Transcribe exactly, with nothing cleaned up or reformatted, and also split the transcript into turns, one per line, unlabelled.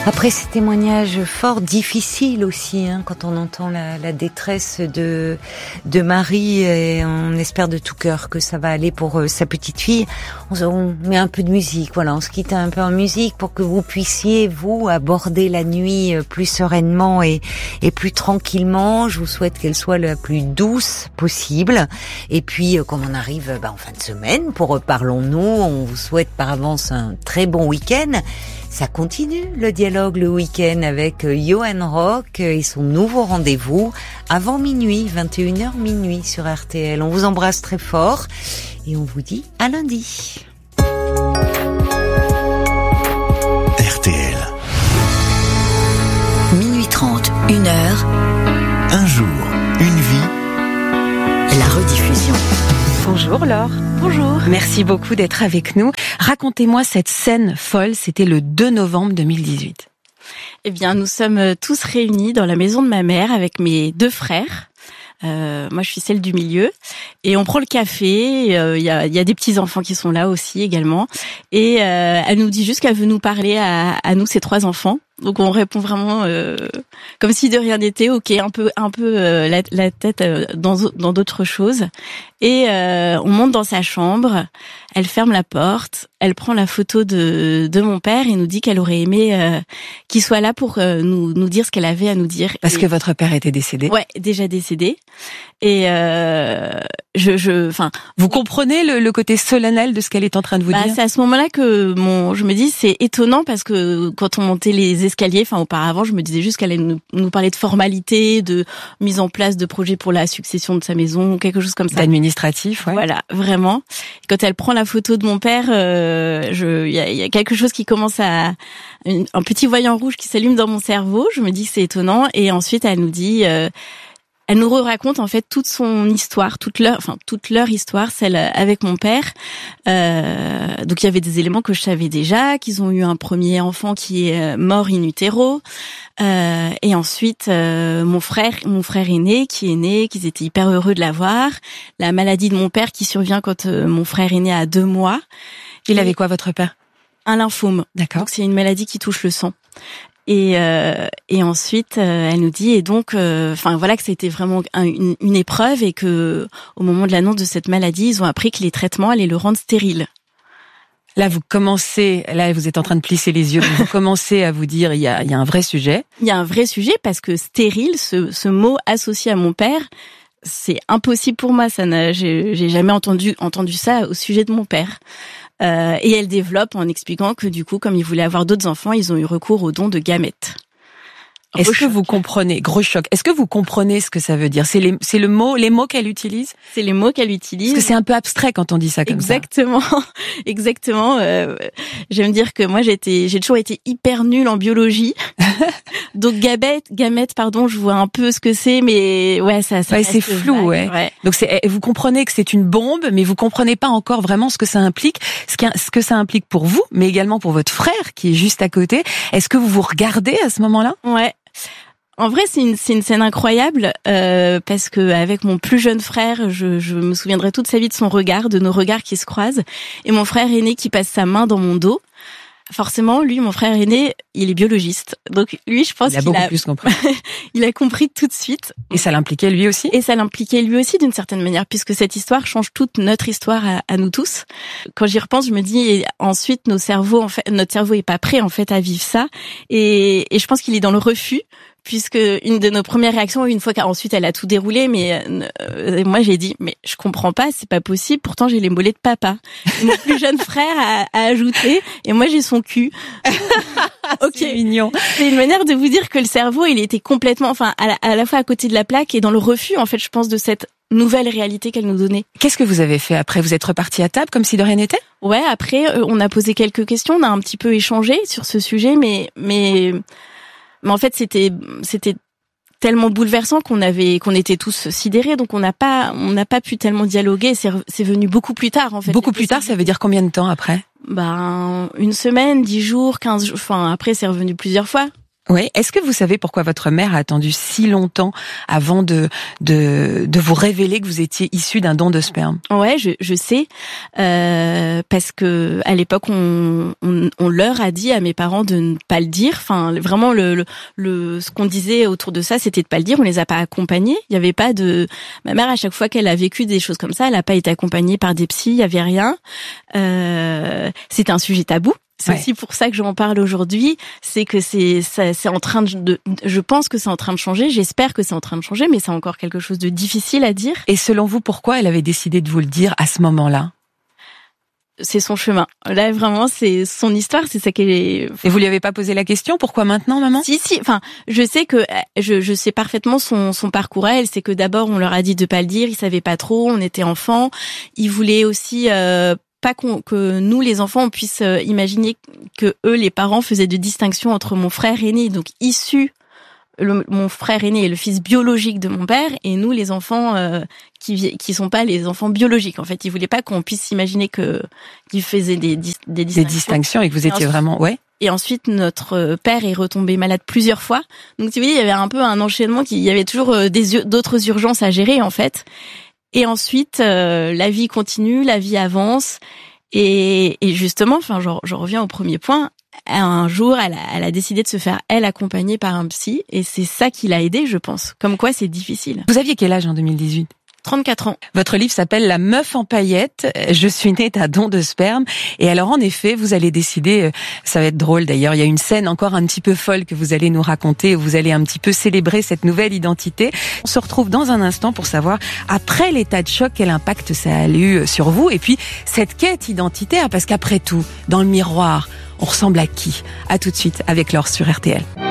Après ces témoignages forts, difficiles aussi, hein, quand on entend la, la détresse de de Marie, et on espère de tout cœur que ça va aller pour euh, sa petite fille. On, on met un peu de musique, voilà, on se quitte un peu en musique pour que vous puissiez, vous, aborder la nuit plus sereinement et, et plus tranquillement. Je vous souhaite qu'elle soit la plus douce possible. Et puis, comme on arrive bah, en fin de semaine, pour Parlons-nous, on vous souhaite par avance un très bon week-end. Ça continue le dialogue le week-end avec Johan Rock et son nouveau rendez-vous avant minuit, vingt et une heures minuit sur R T L. On vous embrasse très fort et on vous dit à lundi.
R T L.
Minuit trente, une heure.
Un jour, une vie.
La rediffusion.
Bonjour Laure.
Bonjour.
Merci beaucoup d'être avec nous. Racontez-moi cette scène folle, c'était le deux novembre deux mille dix-huit.
Eh bien, nous sommes tous réunis dans la maison de ma mère avec mes deux frères. Euh, moi, je suis celle du milieu. Et on prend le café. Il euh, y, a, y a des petits-enfants qui sont là aussi également. Et euh, elle nous dit juste qu'elle veut nous parler à, à nous, ces trois enfants. Donc on répond vraiment euh, comme si de rien n'était, ok, un peu, un peu euh, la, la tête euh, dans dans d'autres choses. Et euh, on monte dans sa chambre. Elle ferme la porte. Elle prend la photo de de mon père et nous dit qu'elle aurait aimé euh, qu'il soit là pour euh, nous nous dire ce qu'elle avait à nous dire.
Parce
et,
que votre père était décédé.
Ouais, déjà décédé. Et euh, je, je, enfin,
vous comprenez le, le côté solennel de ce qu'elle est en train de vous
bah,
dire.
C'est à ce moment-là que mon, je me dis, c'est étonnant parce que quand on montait les escaliers, enfin auparavant, je me disais juste qu'elle allait nous, nous parler de formalités, de mise en place de projets pour la succession de sa maison, quelque chose comme ça.
D'administratif, ouais.
Voilà, vraiment. Et quand elle prend la photo de mon père, euh, je, il y a, y a quelque chose qui commence à, une, un petit voyant rouge qui s'allume dans mon cerveau. Je me dis que c'est étonnant. Et ensuite, elle nous dit. Euh, Elle nous raconte en fait toute son histoire, toute leur, enfin toute leur histoire, celle avec mon père. Euh, donc il y avait des éléments que je savais déjà, qu'ils ont eu un premier enfant qui est mort in utero, euh, et ensuite euh, mon frère, mon frère aîné qui est né, qu'ils étaient hyper heureux de l'avoir. La maladie de mon père qui survient quand euh, mon frère aîné a deux mois.
Il avait quoi votre père?
Un lymphome.
D'accord.
Donc c'est une maladie qui touche le sang. Et euh, et ensuite euh, elle nous dit et donc enfin euh, voilà que c'était vraiment un, une, une épreuve et que au moment de l'annonce de cette maladie ils ont appris que les traitements allaient le rendre stérile.
Là vous commencez, là vous êtes en train de plisser les yeux, vous commencez à vous dire il y a il y a un vrai sujet.
Il y a un vrai sujet parce que stérile, ce ce mot associé à mon père, c'est impossible pour moi, ça n'a j'ai, j'ai jamais entendu entendu ça au sujet de mon père. Euh, et elle développe en expliquant que du coup, comme ils voulaient avoir d'autres enfants, ils ont eu recours au don de gamètes.
Est-ce que vous comprenez, gros choc, est-ce que vous comprenez ce que ça veut dire? C'est les, c'est le mot, les mots qu'elle utilise?
C'est les mots qu'elle utilise.
Parce que c'est un peu abstrait quand on dit ça comme
Exactement.
ça.
Exactement. Euh, j'aime dire que moi, j'étais, j'ai toujours été hyper nulle en biologie. Donc, gamètes, gamètes, pardon, je vois un peu ce que c'est, mais ouais, ça, ça
ouais, c'est flou, ouais. ouais. Donc, c'est, vous comprenez que c'est une bombe, mais vous comprenez pas encore vraiment ce que ça implique, ce, qui, ce que ça implique pour vous, mais également pour votre frère qui est juste à côté. Est-ce que vous vous regardez à ce moment-là?
Ouais. En vrai, c'est une, c'est une scène incroyable euh, parce que avec mon plus jeune frère, je, je me souviendrai toute sa vie de son regard, de nos regards qui se croisent, et mon frère aîné qui passe sa main dans mon dos. Forcément, lui, mon frère aîné, il est biologiste, donc lui, je pense
il a
qu'il
beaucoup
a
plus compris.
il a compris tout de suite.
Et ça l'impliquait lui aussi.
Et ça l'impliquait lui aussi d'une certaine manière, puisque cette histoire change toute notre histoire à, à nous tous. Quand j'y repense, je me dis et ensuite nos cerveaux, en fait, notre cerveau est pas prêt en fait à vivre ça, et, et je pense qu'il est dans le refus. Puisque une de nos premières réactions, une fois qu'ensuite elle a tout déroulé, mais euh, moi j'ai dit mais je comprends pas, c'est pas possible. Pourtant j'ai les mollets de papa. Et mon plus jeune frère a, a ajouté et moi j'ai son cul.
Ok, c'est mignon.
C'est une manière de vous dire que le cerveau il était complètement, enfin à la, à la fois à côté de la plaque et dans le refus en fait, je pense de cette nouvelle réalité qu'elle nous donnait.
Qu'est-ce que vous avez fait après? Vous êtes reparti à table comme si de rien n'était?
Ouais, après euh, on a posé quelques questions, on a un petit peu échangé sur ce sujet, mais mais Mais en fait, c'était c'était tellement bouleversant qu'on avait qu'on était tous sidérés, donc on n'a pas on n'a pas pu tellement dialoguer. C'est c'est venu beaucoup plus tard en fait.
Beaucoup plus tard, ça veut dire combien de temps après?
Ben une semaine, dix jours, quinze jours. Enfin après, c'est revenu plusieurs fois.
Oui. Est-ce que vous savez pourquoi votre mère a attendu si longtemps avant de de de vous révéler que vous étiez issu d'un don de sperme?
Ouais, je je sais euh, parce que à l'époque on, on on leur a dit à mes parents de ne pas le dire. Enfin, vraiment le le, le ce qu'on disait autour de ça, c'était de pas le dire. On les a pas accompagnés. Il y avait pas de. Ma mère, à chaque fois qu'elle a vécu des choses comme ça, elle a pas été accompagnée par des psys. Il y avait rien. Euh, c'était un sujet tabou. C'est ouais. aussi pour ça que j'en parle aujourd'hui, c'est que c'est ça, c'est en train de, de, je pense que c'est en train de changer, j'espère que c'est en train de changer, mais c'est encore quelque chose de difficile à dire.
Et selon vous, pourquoi elle avait décidé de vous le dire à ce moment-là?
C'est son chemin. Là, vraiment, c'est son histoire, c'est ça qu'elle est...
Et vous lui avez pas posé la question, pourquoi maintenant, maman?
Si, si, enfin, je sais que, je, je sais parfaitement son, son parcours à elle, c'est que d'abord, on leur a dit de pas le dire, ils savaient pas trop, on était enfants, ils voulaient aussi, euh, pas qu'on, que nous, les enfants, on puisse imaginer que eux, les parents, faisaient de distinction entre mon frère aîné, donc issu, le, mon frère aîné est le fils biologique de mon père, et nous, les enfants euh, qui qui sont pas les enfants biologiques. En fait, ils voulaient pas qu'on puisse imaginer que qu'ils faisaient des des distinctions.
Des distinctions et que vous étiez
ensuite,
vraiment, ouais.
Et ensuite, notre père est retombé malade plusieurs fois. Donc, tu vois, il y avait un peu un enchaînement, qui, il y avait toujours des d'autres urgences à gérer, en fait. Et ensuite, euh, la vie continue, la vie avance. Et, et justement, enfin, je, je reviens au premier point. Un jour, elle a, elle a décidé de se faire, elle, accompagner par un psy. Et c'est ça qui l'a aidée, je pense. Comme quoi, c'est difficile.
Vous aviez quel âge en deux mille dix-huit?
trente-quatre ans.
Votre livre s'appelle La meuf en paillettes. Je suis née d'un don de sperme. Et alors, en effet, vous allez décider, ça va être drôle d'ailleurs, il y a une scène encore un petit peu folle que vous allez nous raconter, où vous allez un petit peu célébrer cette nouvelle identité. On se retrouve dans un instant pour savoir, après l'état de choc, quel impact ça a eu sur vous. Et puis, cette quête identitaire, parce qu'après tout, dans le miroir, on ressemble à qui? À tout de suite avec Laure sur R T L.